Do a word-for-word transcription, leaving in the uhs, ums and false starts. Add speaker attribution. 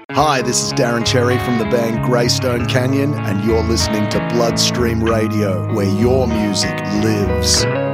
Speaker 1: Hi, this is Darren Cherry from the band Greystone Canyon, and you're listening to Bloodstream Radio, where your music lives.